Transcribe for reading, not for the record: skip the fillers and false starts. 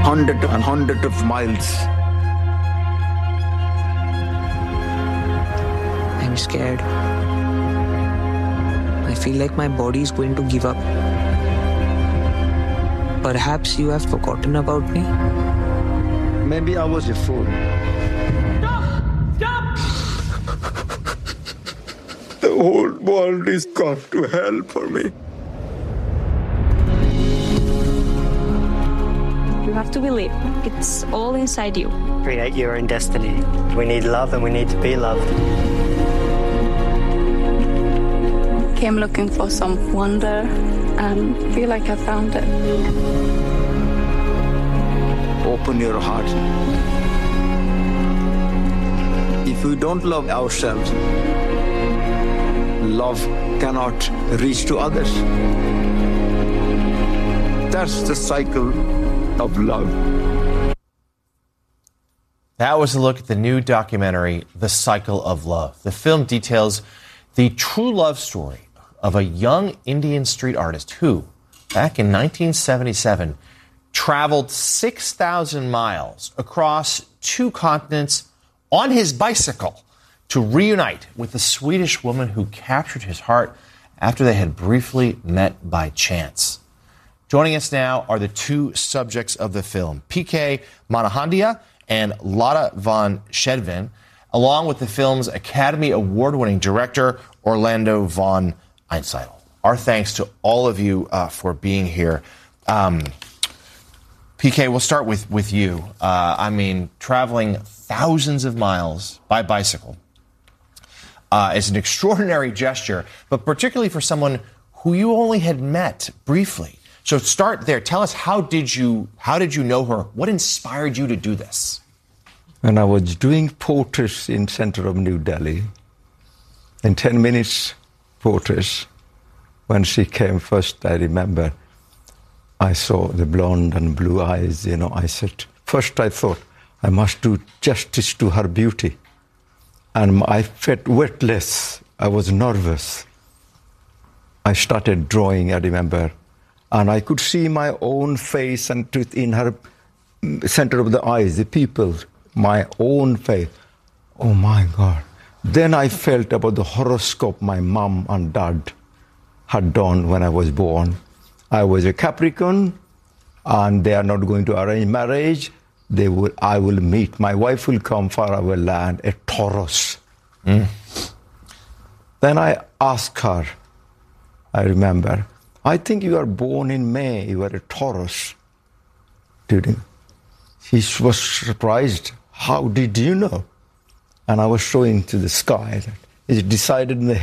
hundreds of miles. I'm scared. I feel like my body is going to give up. Perhaps you have forgotten about me? Maybe I was a fool. Stop! The whole world is gone to hell for me. You have to believe. It's all inside you. Create your own destiny. We need love and we need to be loved. Came looking for some wonder and feel like I found it. Open your heart. If we don't love ourselves, love cannot reach to others. That's the cycle of love. That was a look at the new documentary, The Cycle of Love. The film details the true love story of a young Indian street artist who, back in 1977, traveled 6,000 miles across 2 continents on his bicycle to reunite with the Swedish woman who captured his heart after they had briefly met by chance. Joining us now are the 2 subjects of the film, P.K. Manahandia and Lotte von Schedven, along with the film's Academy Award-winning director, Orlando von Einsiedel. Our thanks to all of you for being here. PK, we'll start with you. Traveling thousands of miles by bicycle is an extraordinary gesture, but particularly for someone who you only had met briefly. So start there. Tell us, how did you know her? What inspired you to do this? When I was doing portraits in center of New Delhi, in 10 minutes portraits, when she came first, I remember, I saw the blonde and blue eyes, I said, first I thought, I must do justice to her beauty. And I felt weightless. I was nervous. I started drawing, I remember, and I could see my own face and tooth in her center of the eyes, the people, my own face. Oh my God. Then I felt about the horoscope my mom and dad had done when I was born. I was a Capricorn, and they are not going to arrange marriage. I will meet. My wife will come from our land, a Taurus. Then I asked her, I remember, I think you are born in May, you are a Taurus. She was surprised. How did you know? And I was showing to the sky that it's decided in the